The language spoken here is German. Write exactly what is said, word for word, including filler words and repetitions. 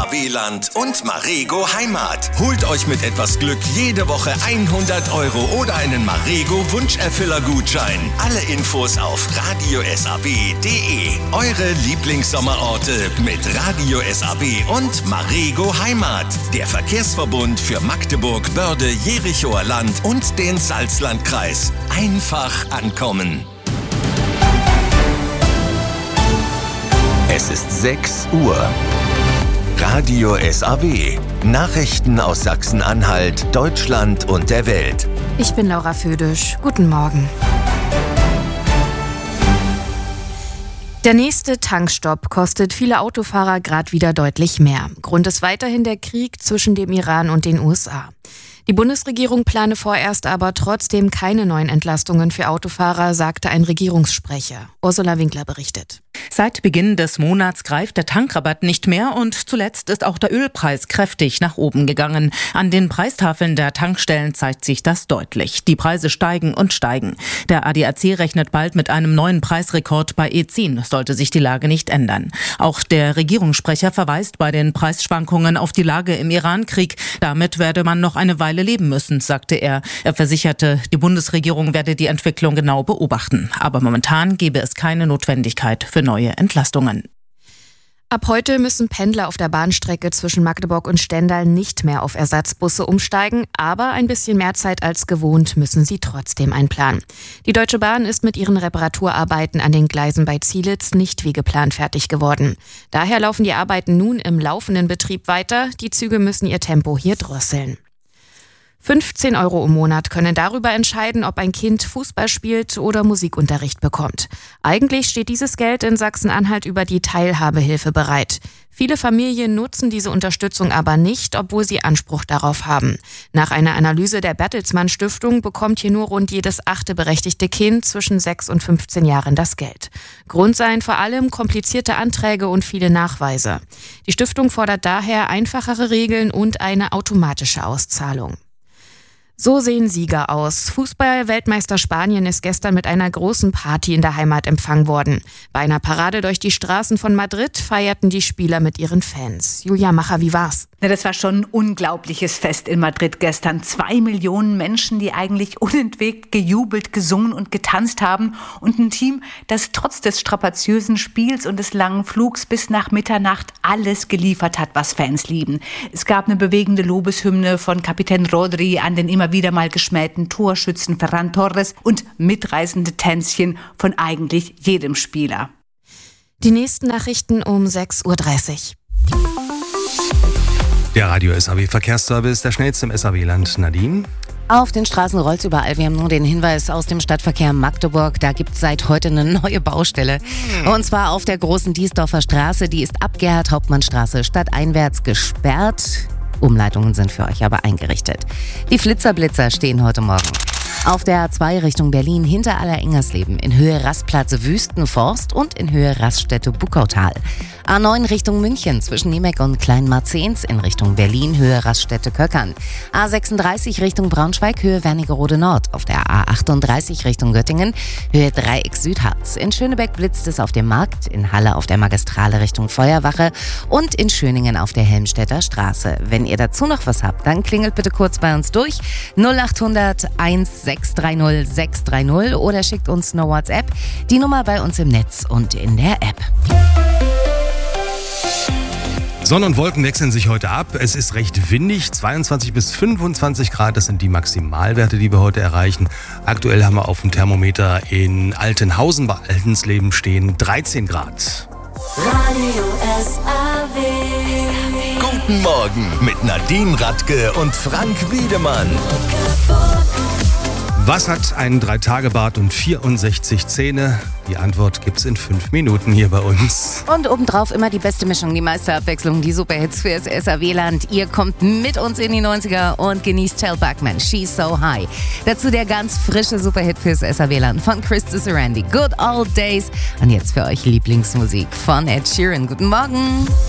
A W-Land und Marego Heimat. Holt euch mit etwas Glück jede Woche hundert Euro oder einen Marego Wunscherfüller-Gutschein. Alle Infos auf radio s a w punkt d e. Eure Lieblingssommerorte mit Radio S A W und Marego Heimat. Der Verkehrsverbund für Magdeburg, Börde, Jerichoer Land und den Salzlandkreis. Einfach ankommen. Es ist sechs Uhr. Radio S A W. Nachrichten aus Sachsen-Anhalt, Deutschland und der Welt. Ich bin Laura Födisch. Guten Morgen. Der nächste Tankstopp kostet viele Autofahrer gerade wieder deutlich mehr. Grund ist weiterhin der Krieg zwischen dem Iran und den U S A. Die Bundesregierung plane vorerst aber trotzdem keine neuen Entlastungen für Autofahrer, sagte ein Regierungssprecher. Ursula Winkler berichtet. Seit Beginn des Monats greift der Tankrabatt nicht mehr und zuletzt ist auch der Ölpreis kräftig nach oben gegangen. An den Preistafeln der Tankstellen zeigt sich das deutlich. Die Preise steigen und steigen. Der A D A C rechnet bald mit einem neuen Preisrekord bei E zehn, sollte sich die Lage nicht ändern. Auch der Regierungssprecher verweist bei den Preisschwankungen auf die Lage im Irankrieg. Damit werde man noch eine Weile leben müssen, sagte er. Er versicherte, die Bundesregierung werde die Entwicklung genau beobachten. Aber momentan gebe es keine Notwendigkeit für neue Entlastungen. Ab heute müssen Pendler auf der Bahnstrecke zwischen Magdeburg und Stendal nicht mehr auf Ersatzbusse umsteigen, aber ein bisschen mehr Zeit als gewohnt müssen sie trotzdem einplanen. Die Deutsche Bahn ist mit ihren Reparaturarbeiten an den Gleisen bei Zielitz nicht wie geplant fertig geworden. Daher laufen die Arbeiten nun im laufenden Betrieb weiter. Die Züge müssen ihr Tempo hier drosseln. fünfzehn Euro im Monat können darüber entscheiden, ob ein Kind Fußball spielt oder Musikunterricht bekommt. Eigentlich steht dieses Geld in Sachsen-Anhalt über die Teilhabehilfe bereit. Viele Familien nutzen diese Unterstützung aber nicht, obwohl sie Anspruch darauf haben. Nach einer Analyse der Bertelsmann Stiftung bekommt hier nur rund jedes achte berechtigte Kind zwischen sechs und fünfzehn Jahren das Geld. Grund seien vor allem komplizierte Anträge und viele Nachweise. Die Stiftung fordert daher einfachere Regeln und eine automatische Auszahlung. So sehen Sieger aus. Fußball-Weltmeister Spanien ist gestern mit einer großen Party in der Heimat empfangen worden. Bei einer Parade durch die Straßen von Madrid feierten die Spieler mit ihren Fans. Julia Macher, wie war's? Na, das war schon ein unglaubliches Fest in Madrid gestern. Zwei Millionen Menschen, die eigentlich unentwegt gejubelt, gesungen und getanzt haben. Und ein Team, das trotz des strapaziösen Spiels und des langen Flugs bis nach Mitternacht alles geliefert hat, was Fans lieben. Es gab eine bewegende Lobeshymne von Kapitän Rodri an den immer wieder mal geschmähten Torschützen Ferran Torres und mitreißende Tänzchen von eigentlich jedem Spieler. Die nächsten Nachrichten um sechs Uhr dreißig. Der Radio S A W Verkehrsservice, der schnellste im S A W-Land. Nadine? Auf den Straßen rollt's überall. Wir haben nur den Hinweis aus dem Stadtverkehr Magdeburg. Da gibt's seit heute eine neue Baustelle. Und zwar auf der großen Diesdorfer Straße. Die ist ab Gerhard-Hauptmann-Straße stadteinwärts gesperrt. Umleitungen sind für euch aber eingerichtet. Die Flitzerblitzer stehen heute Morgen auf der A zwei Richtung Berlin hinter Aller-Ingersleben in Höhe Rastplatz Wüstenforst und in Höhe Raststätte Buckautal. A neun Richtung München zwischen Niemeck und Kleinmarzens in Richtung Berlin Höhe Raststätte Köckern. A sechsunddreißig Richtung Braunschweig Höhe Wernigerode Nord. Auf der A achtunddreißig Richtung Göttingen Höhe Dreieck Südharz. In Schönebeck blitzt es auf dem Markt, in Halle auf der Magistrale Richtung Feuerwache und in Schöningen auf der Helmstedter Straße. Wenn ihr dazu noch was habt, dann klingelt bitte kurz bei uns durch null acht hundert eins sechs drei null sechs drei null oder schickt uns eine WhatsApp. Die Nummer bei uns im Netz und in der App. Sonne und Wolken wechseln sich heute ab. Es ist recht windig, zweiundzwanzig bis fünfundzwanzig Grad, das sind die Maximalwerte, die wir heute erreichen. Aktuell haben wir auf dem Thermometer in Altenhausen bei Altensleben stehen dreizehn Grad. Radio S A W. Guten Morgen mit Nadine Radke und Frank Wiedemann. Was hat ein Drei-Tage-Bart und vierundsechzig Zähne? Die Antwort gibt's in fünf Minuten hier bei uns. Und obendrauf immer die beste Mischung, die meiste Abwechslung, die Superhits fürs S A W-Land. Ihr kommt mit uns in die neunziger und genießt Tell Bachman, She's So High. Dazu der ganz frische Superhit fürs S A W-Land von Chris Sarandon, Good Old Days. Und jetzt für euch Lieblingsmusik von Ed Sheeran. Guten Morgen.